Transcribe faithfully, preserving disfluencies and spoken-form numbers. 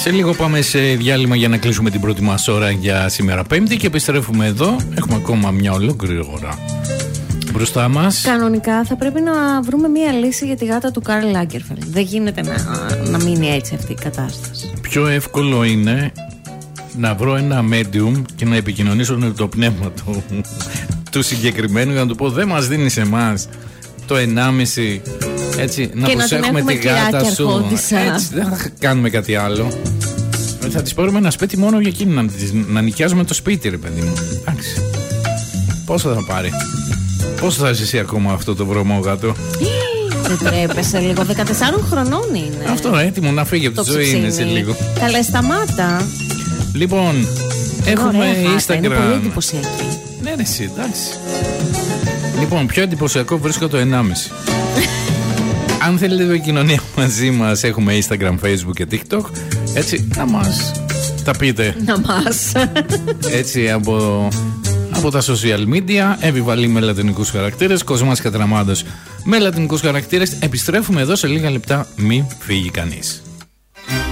Σε λίγο πάμε σε διάλειμμα για να κλείσουμε την πρώτη μας ώρα για σήμερα Πέμπτη και επιστρέφουμε εδώ. Έχουμε ακόμα μια ολόκληρη ώρα μπροστά μας. Κανονικά θα πρέπει να βρούμε μια λύση για τη γάτα του Καρλ Λάγκερφελντ. Δεν γίνεται να, να μείνει έτσι αυτή η κατάσταση. Πιο εύκολο είναι να βρω ένα medium και να επικοινωνήσω με το πνεύμα του, του συγκεκριμένου για να του πω δεν μας δίνεις εμάς το ενάμιση, έτσι, να και προσέχουμε να τη γάτα σου. Έτσι, δεν θα κάνουμε κάτι άλλο. Θα της πάρουμε ένα σπίτι μόνο για εκείνη, να, να νοικιάζουμε το σπίτι, ρε παιδί μου. Εντάξει. Πόσο θα πάρει? Πόσο θα ζήσει ακόμα αυτό το βρωμόγατο? Δεν τρέπεσαι λίγο, δεκατεσσάρων χρονών είναι. Αυτό έτοιμο να φύγει από τη ζωή είναι σε λίγο. Καλέ, σταμάτα. Λοιπόν, έχουμε ωραία, Instagram. Είναι πολύ εντυπωσιακή. Ναι, ναι, εσύ, εντάξει. Λοιπόν, πιο εντυπωσιακό βρίσκω το ενάμιση. Αν θέλετε επικοινωνία μαζί μας, έχουμε Instagram, Facebook και TikTok. Έτσι, να μας τα πείτε. Να μας. Έτσι, από, από τα social media. Επιβαλή με λατινικούς χαρακτήρες. Κοσμάς Κατραμάντος με λατινικούς χαρακτήρες. Επιστρέφουμε εδώ σε λίγα λεπτά. Μην φύγει κανείς.